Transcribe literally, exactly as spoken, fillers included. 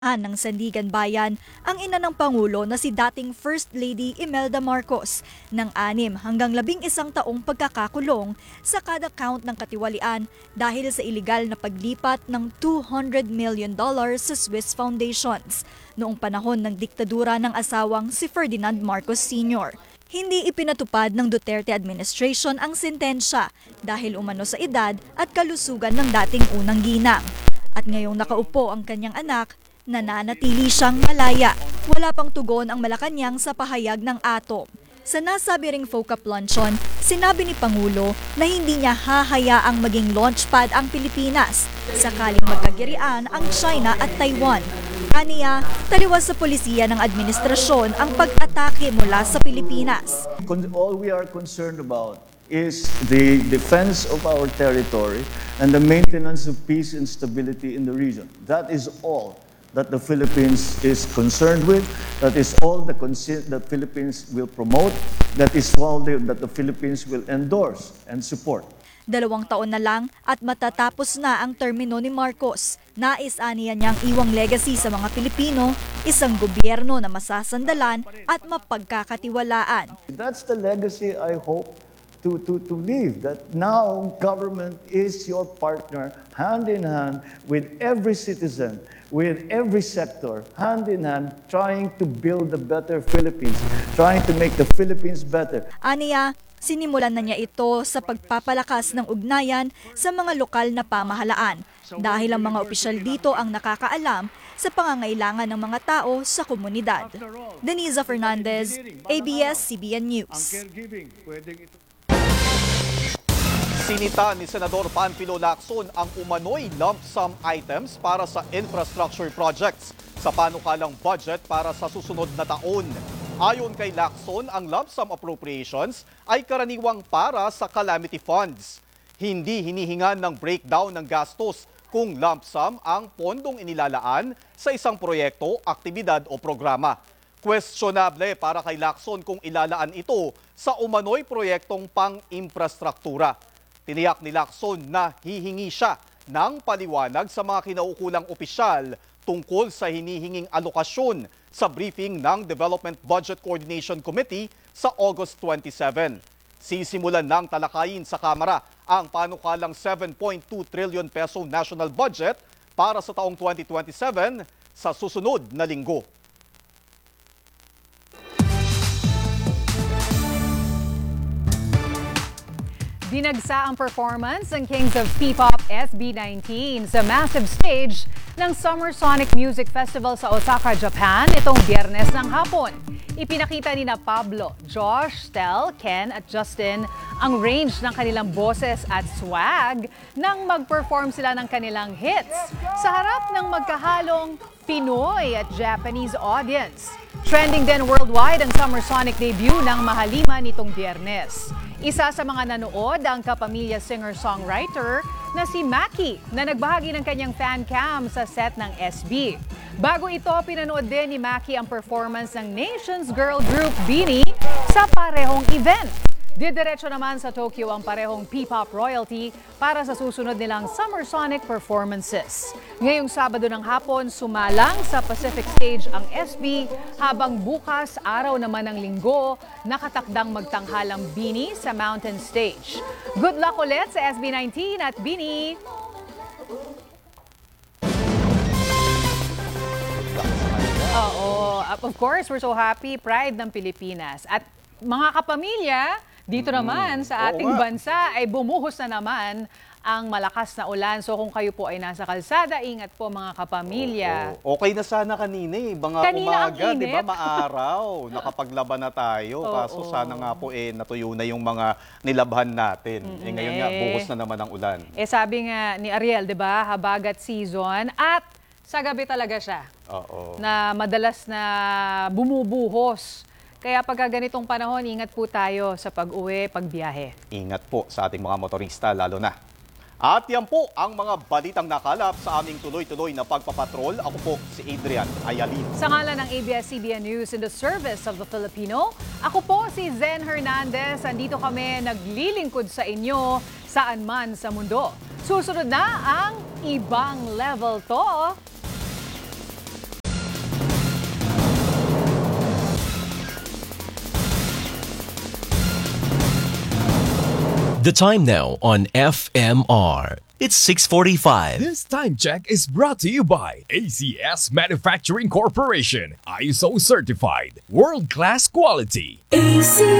ng Sandigan Bayan ang ina ng Pangulo na si dating First Lady Imelda Marcos ng anim hanggang labing isang taong pagkakakulong sa kada count ng katiwalian dahil sa iligal na paglipat ng two hundred million dollars sa Swiss foundations noong panahon ng diktadura ng asawang si Ferdinand Marcos Senior Hindi ipinatupad ng Duterte administration ang sentensya dahil umano sa edad at kalusugan ng dating unang ginang. At ngayong nakaupo ang kanyang anak, nananatili siyang malaya. Wala pang tugon ang Malacanang sa pahayag ng atom. Sa nasabi ring FOCAP luncheon, sinabi ni Pangulo na hindi niya hahayaang maging launchpad ang Pilipinas sakaling magkagirian ang China at Taiwan. Aniya, taliwas sa polisiya ng administrasyon ang pag-atake mula sa Pilipinas. All we are concerned about is the defense of our territory and the maintenance of peace and stability in the region. That is all that the Philippines is concerned with. That is all the the Philippines will promote. That is all the, that the Philippines will endorse and support. Dalawang taon na lang at matatapos na ang termino ni Marcos. Nais aniya niyang iwang legacy sa mga Pilipino, isang gobyerno na masasandalan at mapagkakatiwalaan. That's the legacy I hope to, to, to leave, that now government is your partner, hand in hand with every citizen, with every sector, hand in hand, trying to build a better Philippines, trying to make the Philippines better. Aniya, sinimulan na niya ito sa pagpapalakas ng ugnayan sa mga lokal na pamahalaan dahil ang mga opisyal dito ang nakakaalam sa pangangailangan ng mga tao sa komunidad. Deniza Fernandez, A B S C B N News. Sinita ni Senador Panfilo Lacson ang umano'y lump sum items para sa infrastructure projects sa panukalang budget para sa susunod na taon. Ayon kay Lacson, ang lump sum appropriations ay karaniwang para sa calamity funds. Hindi hinihingan ng breakdown ng gastos kung lump sum ang pondong inilalaan sa isang proyekto, aktibidad o programa. Questionable para kay Lacson kung ilalaan ito sa umano'y proyektong pang-infrastruktura. Tiniyak ni Lacson na hihingi siya ng paliwanag sa mga kinaukulang opisyal tungkol sa hinihinging alokasyon sa briefing ng Development Budget Coordination Committee sa August twenty-seven. Sisimulan ng talakayin sa Kamara ang panukalang seven point two trillion peso national budget para sa taong twenty twenty-seven sa susunod na linggo. Dinagsa ang performance ng Kings of P-Pop S B nineteen sa massive stage ng Summer Sonic Music Festival sa Osaka, Japan itong Biyernes ng hapon. Ipinakita ni na Pablo, Josh, Stel, Ken at Justin ang range ng kanilang boses at swag nang mag-perform sila ng kanilang hits sa harap ng magkahalong Pinoy at Japanese audience. Trending din worldwide ang Summer Sonic debut ng Mahalima nitong Biyernes. Isa sa mga nanood ang kapamilya singer-songwriter na si Maki na nagbahagi ng kanyang fan cam sa set ng S B. Bago ito, pinanood din ni Maki ang performance ng Nations Girl Group BINI sa parehong event. Didiretso naman sa Tokyo ang parehong P-Pop royalty para sa susunod nilang Summer Sonic performances. Ngayong Sabado ng hapon, sumalang sa Pacific Stage ang S B habang bukas araw naman ng Linggo, nakatakdang magtanghalang BINI sa Mountain Stage. Good luck ulit sa S B nineteen at BINI! Oo, of course, we're so happy, pride ng Pilipinas. At mga kapamilya, dito naman sa ating bansa ay bumuhos na naman ang malakas na ulan. So kung kayo po ay nasa kalsada, ingat po mga kapamilya. Oo, okay na sana kanina eh. Mga Kanina umaga, di ba, maaraw. Nakapaglaban na tayo. Oo, Kaso oo. sana nga po eh natuyo na yung mga nilabhan natin. Mm-mm, eh, ngayon nga, eh. buhos na naman ang ulan. Eh sabi nga ni Ariel, di ba, habagat season at sa gabi talaga siya. Oo. Na madalas na bumubuhos. Kaya pagka ganitong panahon, ingat po tayo sa pag-uwi, pagbiyahe. Ingat po sa ating mga motorista lalo na. At yan po ang mga balitang nakalap sa aming tuloy-tuloy na pagpapatrol. Ako po si Adrian Ayalin. Sa ngalan ng A B S C B N News in the service of the Filipino, ako po si Zen Hernandez. Andito kami naglilingkod sa inyo saan man sa mundo. Susunod na ang Ibang Level to. The time now on F M R. It's six forty-five. This time check is brought to you by A C S Manufacturing Corporation, I S O certified, world-class quality. A C